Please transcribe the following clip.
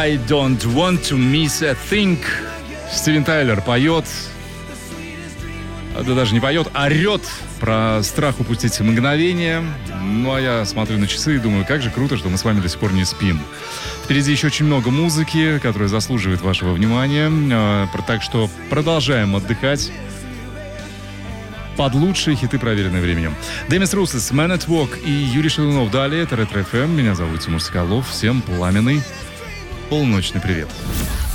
I don't want to miss a thing. Стивен Тайлер поет, да даже не поет, орет про страх упустить мгновение. Ну, а я смотрю на часы и думаю, как же круто, что мы с вами до сих пор не спим. Впереди еще очень много музыки, которая заслуживает вашего внимания. Так что продолжаем отдыхать под лучшие хиты, проверенные временем. Демис Руссос, Man at Work и Юрий Шелунов. Далее это Ретро ФМ. Меня зовут Тимур Соколов. Всем пламенный полуночный привет.